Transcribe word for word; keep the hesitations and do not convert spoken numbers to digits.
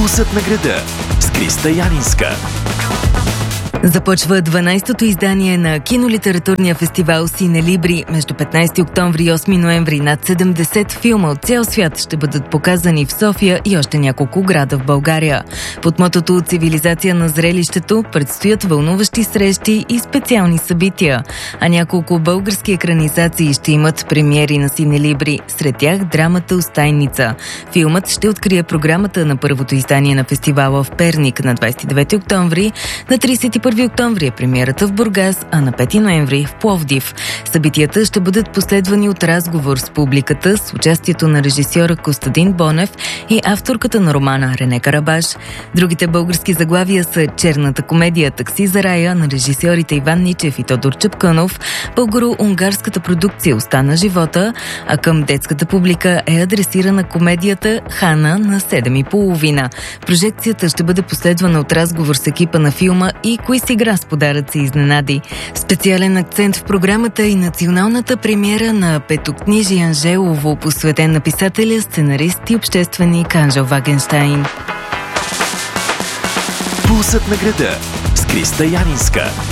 Пулсът на града с Криста Янинска. Започва дванайсетото издание на кинолитературния фестивал Синелибри. Между петнайсети октомври и осми ноември над седемдесет филма от цял свят ще бъдат показани в София и още няколко града в България. Под мотото "Цивилизация на зрелището" предстоят вълнуващи срещи и специални събития, а няколко български екранизации ще имат премиери на Синелибри. Сред тях драмата "Устайница". Филмът ще открие програмата на първото издание на фестивала в Перник на двайсет и девети октомври, на трийсет и първи октомври е премиерата в Бургас, а на пети ноември в Пловдив. Събитията ще бъдат последвани от разговор с публиката с участието на режисьора Костадин Бонев и авторката на романа Рене Карабаш. Другите български заглавия са черната комедия "Такси за рая" на режисьорите Иван Ничев и Тодор Чапкънов, българо-унгарската продукция "Уста на живота", а към детската публика е адресирана комедията "Хана" на седем и половина. Прожекцията ще бъде последвана от разговор с екипа на филма и кои с игра с подаръци и изненади. Специален акцент в програмата и националната премиера на Петокнижие Анжелово, посветен на писателя, сценарист и общественик Анжел Вагенщайн. Пулсът на града с Криста Янинска.